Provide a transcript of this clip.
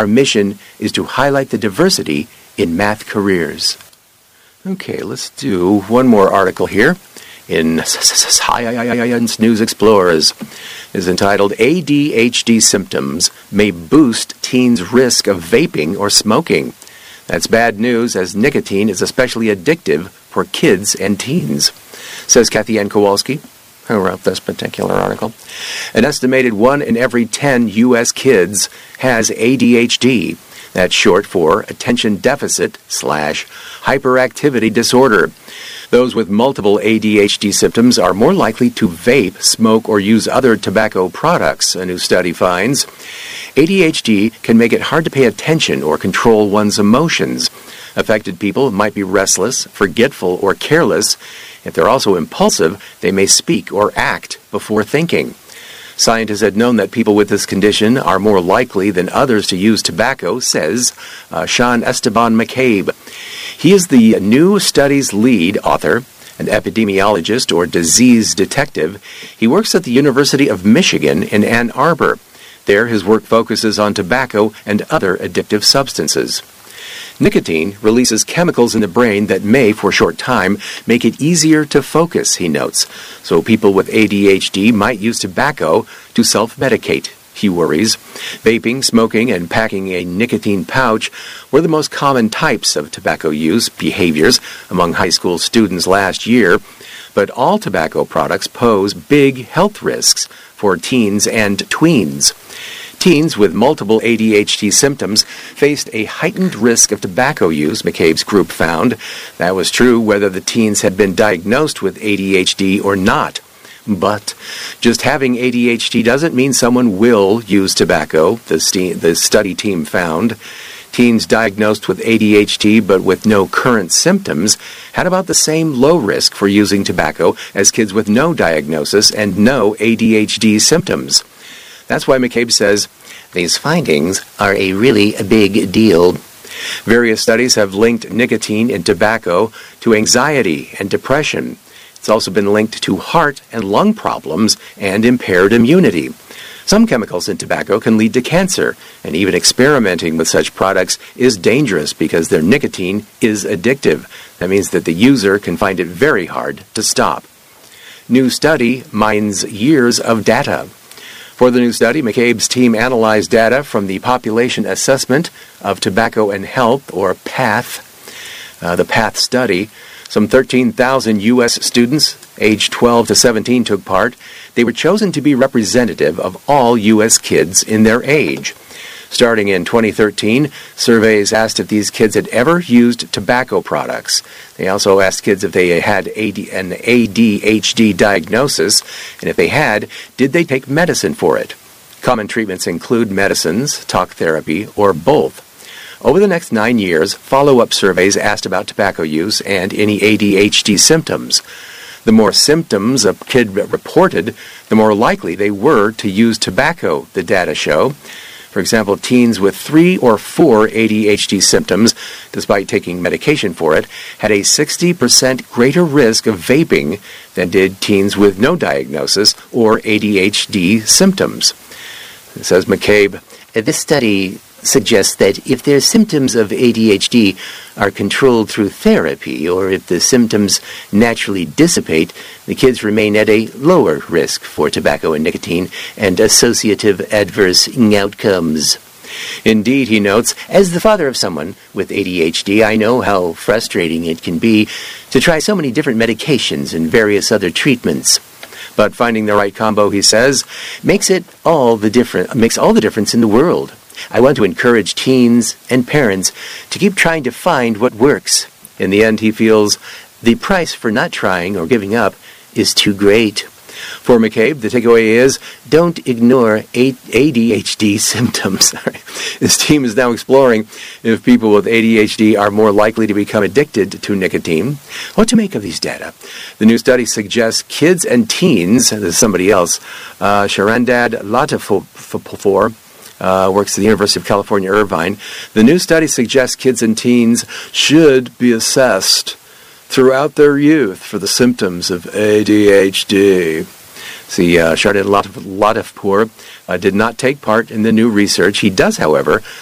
Our mission is to highlight the diversity in math careers. Okay, let's do one more article here in Science News Explorers. Is entitled ADHD Symptoms May Boost Teens' Risk of Vaping or Smoking. That's bad news, as nicotine is especially addictive for kids and teens, says Kathy Ann Kowalski, who wrote this particular article. An estimated 1 in every 10 U.S. kids has ADHD. That's short for Attention Deficit / Hyperactivity Disorder. Those with multiple ADHD symptoms are more likely to vape, smoke, or use other tobacco products, a new study finds. ADHD can make it hard to pay attention or control one's emotions. Affected people might be restless, forgetful, or careless. If they're also impulsive, they may speak or act before thinking. Scientists had known that people with this condition are more likely than others to use tobacco, says Sean Esteban McCabe. He is the new study's lead author, an epidemiologist or disease detective. He works at the University of Michigan in Ann Arbor. There, his work focuses on tobacco and other addictive substances. Nicotine releases chemicals in the brain that may, for a short time, make it easier to focus, he notes. So people with ADHD might use tobacco to self-medicate, he worries. Vaping, smoking, and packing a nicotine pouch were the most common types of tobacco use behaviors among high school students last year. But all tobacco products pose big health risks for teens and tweens. Teens with multiple ADHD symptoms faced a heightened risk of tobacco use, McCabe's group found. That was true whether the teens had been diagnosed with ADHD or not. But just having ADHD doesn't mean someone will use tobacco, the study team found. Teens diagnosed with ADHD but with no current symptoms had about the same low risk for using tobacco as kids with no diagnosis and no ADHD symptoms. That's why McCabe says, these findings are a really big deal. Various studies have linked nicotine in tobacco to anxiety and depression. It's also been linked to heart and lung problems and impaired immunity. Some chemicals in tobacco can lead to cancer, and even experimenting with such products is dangerous because their nicotine is addictive. That means that the user can find it very hard to stop. New study mines years of data. For the new study, McCabe's team analyzed data from the Population Assessment of Tobacco and Health, or PATH, the PATH study. Some 13,000 U.S. students, aged 12 to 17, took part. They were chosen to be representative of all U.S. kids in their age. Starting in 2013, surveys asked if these kids had ever used tobacco products. They also asked kids if they had an ADHD diagnosis, and if they had, did they take medicine for it? Common treatments include medicines, talk therapy, or both. Over the next 9 years, follow-up surveys asked about tobacco use and any ADHD symptoms. The more symptoms a kid reported, the more likely they were to use tobacco, the data show. For example, teens with 3 or 4 ADHD symptoms, despite taking medication for it, had a 60% greater risk of vaping than did teens with no diagnosis or ADHD symptoms. Says McCabe, this study suggests that if their symptoms of ADHD are controlled through therapy, or if the symptoms naturally dissipate, the kids remain at a lower risk for tobacco and nicotine and associative adverse outcomes. Indeed, he notes, as the father of someone with ADHD, I know how frustrating it can be to try so many different medications and various other treatments. But finding the right combo, he says, makes all the difference in the world. I want to encourage teens and parents to keep trying to find what works. In the end, he feels the price for not trying or giving up is too great. For McCabe, the takeaway is, don't ignore ADHD symptoms. His team is now exploring if people with ADHD are more likely to become addicted to nicotine. What to make of these data? The new study suggests kids and teens, this is somebody else, Sharandad Latifour, works at the University of California, Irvine. The new study suggests kids and teens should be assessed throughout their youth for the symptoms of ADHD. See, Sharandad Latifour did not take part in the new research. He does, however,